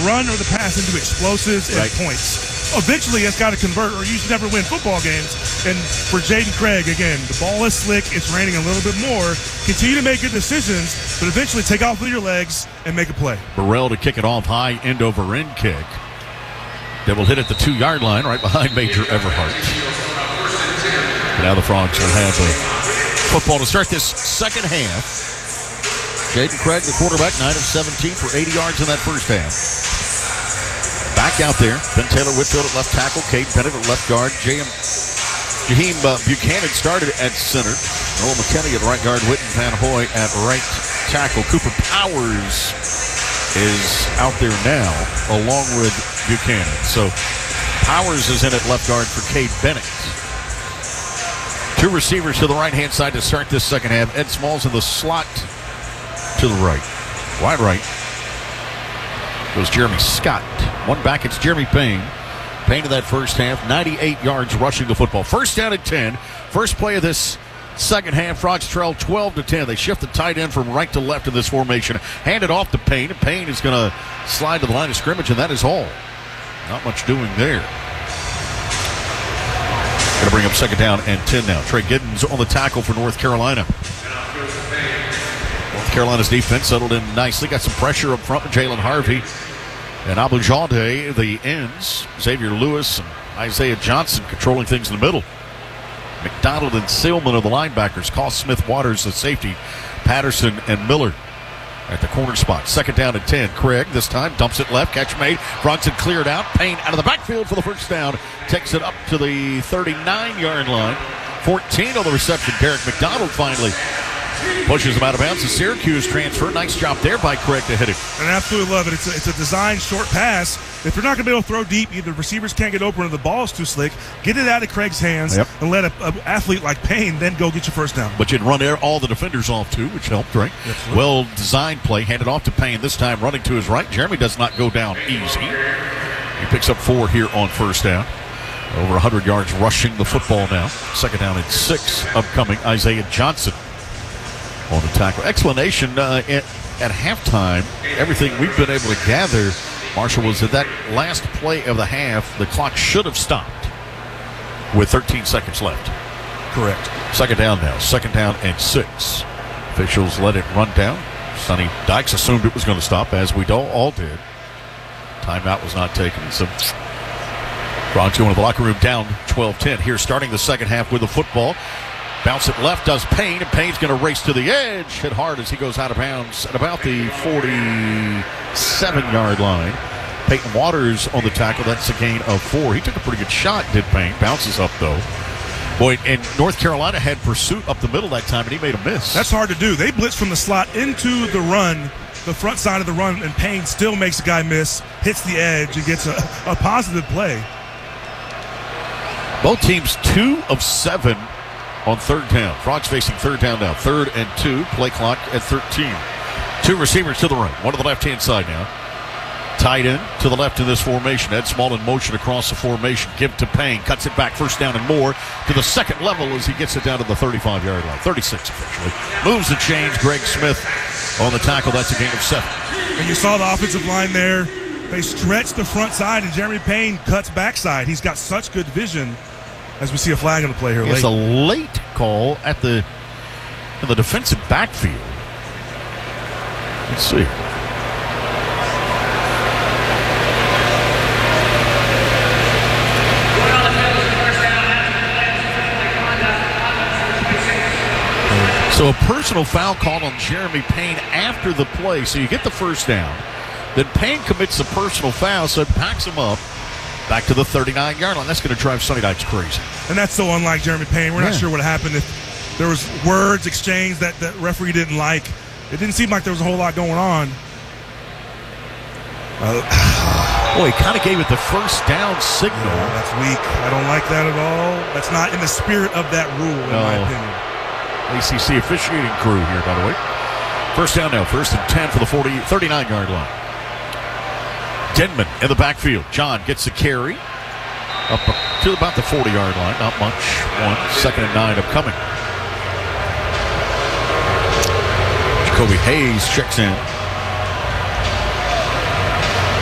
run or the pass into explosives and points. Eventually, it's got to convert, or you should never win football games. And for Jaden Craig, again, the ball is slick. It's raining a little bit more. Continue to make good decisions, but eventually take off with your legs and make a play. Burrell to kick it off high, end-over-end kick. That will hit at the 2-yard line right behind Major Everhart. And now the Frogs will have the football to start this second half. Jaden Craig, the quarterback, 9 of 17 for 80 yards in that first half. Back out there, Ben Taylor Whitfield at left tackle, Cade Bennett at left guard, Jaheim Buchanan started at center, Noel McKinney at right guard, Whitten Van Hoy at right tackle. Cooper Powers is out there now, along with Buchanan. So Powers is in at left guard for Cade Bennett. Two receivers to the right-hand side to start this second half. Ed Smalls in the slot to the right. Wide right goes Jeremy Scott. One back, it's Jeremy Payne. Payne in that first half, 98 yards rushing the football. First down at 10. First play of this second half. Frogs trail 12-10. They shift the tight end from right to left in this formation. Hand it off to Payne. And Payne is going to slide to the line of scrimmage, and that is all. Not much doing there. Going to bring up second down and 10 now. Trey Giddens on the tackle for North Carolina. North Carolina's defense settled in nicely. Got some pressure up front with Jalen Harvey and Abujade, the ends. Xavier Lewis and Isaiah Johnson controlling things in the middle. McDonald and Seelman are the linebackers. Call Smith Waters the safety. Patterson and Miller at the corner spot. Second down and 10. Craig this time dumps it left. Catch made. Bronson cleared out. Payne out of the backfield for the first down. Takes it up to the 39-yard line. 14 on the reception. Derek McDonald finally pushes him out of bounds. The Syracuse transfer. Nice job there by Craig to hit it. And I absolutely love it. It's a designed short pass. If you're not going to be able to throw deep, either receivers can't get open or the ball's too slick, get it out of Craig's hands and let an athlete like Payne then go get your first down. But you'd run all the defenders off too, which helped, right? Absolutely. Well-designed play. Handed off to Payne. This time running to his right. Jeremy does not go down easy. He picks up 4 here on first down. Over 100 yards rushing the football now. Second down and 6 upcoming. Isaiah Johnson on the tackle. Explanation at halftime, everything we've been able to gather, Marshall, was that last play of the half, the clock should have stopped with 13 seconds left. Correct. Second down now. Second down and 6. Officials let it run down. Sonny Dykes assumed it was going to stop, as we all did. Timeout was not taken. So Frogs going to the locker room down 12-10. Here starting the second half with the football. Bounce it left, does Payne, and Payne's going to race to the edge. Hit hard as he goes out of bounds at about the 47-yard line. Peyton Waters on the tackle. That's a gain of 4. He took a pretty good shot, did Payne. Bounces up, though. Boy, and North Carolina had pursuit up the middle that time, and he made a miss. That's hard to do. They blitz from the slot into the run, the front side of the run, and Payne still makes a guy miss, hits the edge, and gets a positive play. Both teams 2 of 7 on third down. Frogs facing third down now. 3rd and 2. Play clock at 13. 2 receivers to the right. One to the left-hand side now. Tight end to the left in this formation. Ed Small in motion across the formation. Give to Payne. Cuts it back. First down and more to the second level as he gets it down to the 35-yard line. 36 officially. Moves the chains. Greg Smith on the tackle. That's a gain of 7. And you saw the offensive line there. They stretch the front side, and Jeremy Payne cuts backside. He's got such good vision. As we see a flag on the play here late. It's a late call in the defensive backfield. Let's see. So a personal foul called on Jeremy Payne after the play. So you get the first down. Then Payne commits the personal foul, so it backs him up. Back to the 39-yard line. That's going to drive Sonny Dykes crazy. And that's so unlike Jeremy Payne. We're not sure what happened. If there was words exchanged that the referee didn't like. It didn't seem like there was a whole lot going on. Boy, he kind of gave it the first down signal. Yeah, that's weak. I don't like that at all. That's not in the spirit of that rule, in my opinion. ACC officiating crew here, by the way. First down now. 1st and 10 for the 39-yard line. Denman in the backfield. John gets the carry up to about the 40-yard line. Not much. 2nd and 9 upcoming. Jacoby Hayes checks in.